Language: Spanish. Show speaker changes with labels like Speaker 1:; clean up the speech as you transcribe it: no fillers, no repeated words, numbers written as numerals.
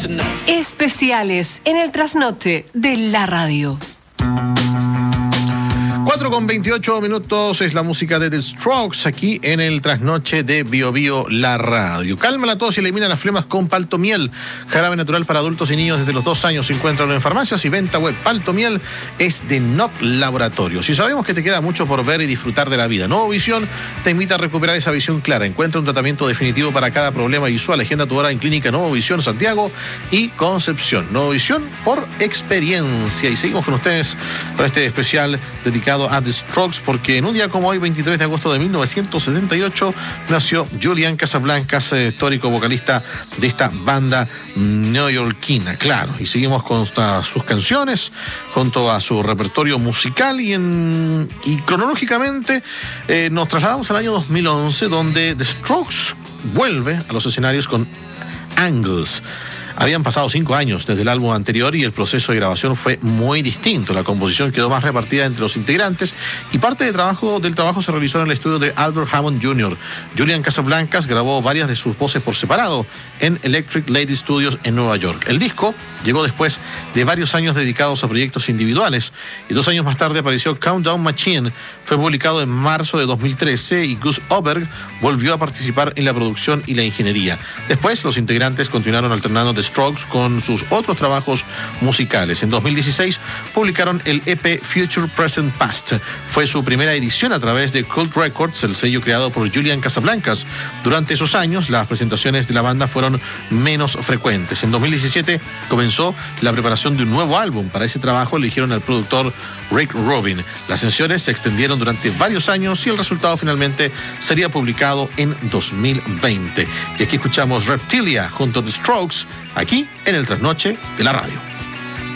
Speaker 1: Especiales en el trasnoche de la radio.
Speaker 2: 4:28 es la música de The Strokes aquí en el trasnoche de Bio Bio, la radio. Calma la tos y elimina las flemas con Paltomiel, jarabe natural para adultos y niños desde los 2 años. Se encuentran en farmacias y venta web. Paltomiel es de NOP Laboratorios. Y sabemos que te queda mucho por ver y disfrutar de la vida. Nuevo Visión te invita a recuperar esa visión clara. Encuentra un tratamiento definitivo para cada problema visual. Agenda tu hora en Clínica Nuevo Visión Santiago y Concepción. Nuevo Visión por experiencia. Y seguimos con ustedes con este especial dedicado a The Strokes, porque en un día como hoy, 23 de agosto de 1978, nació Julian Casablancas, histórico vocalista de esta banda neoyorquina, claro. Y seguimos con sus canciones, junto a su repertorio musical, y cronológicamente nos trasladamos al año 2011, donde The Strokes vuelve a los escenarios con Angles. Habían pasado 5 años desde el álbum anterior y el proceso de grabación fue muy distinto. La composición quedó más repartida entre los integrantes y parte del trabajo se realizó en el estudio de Albert Hammond Jr. Julian Casablancas grabó varias de sus voces por separado en Electric Lady Studios en Nueva York. El disco llegó después de varios años dedicados a proyectos individuales y 2 años más tarde apareció Countdown Machine. Fue publicado en marzo de 2013 y Gus Oberg volvió a participar en la producción y la ingeniería. Después los integrantes continuaron alternando The Strokes con sus otros trabajos musicales. En 2016 publicaron el EP Future Present Past. Fue su primera edición a través de Cult Records, el sello creado por Julian Casablancas. Durante esos años las presentaciones de la banda fueron menos frecuentes. En 2017 comenzó la preparación de un nuevo álbum. Para ese trabajo eligieron al productor Rick Rubin. Las sesiones se extendieron durante varios años y el resultado finalmente sería publicado en 2020. Y aquí escuchamos Reptilia junto a The Strokes, aquí en el trasnoche de la radio.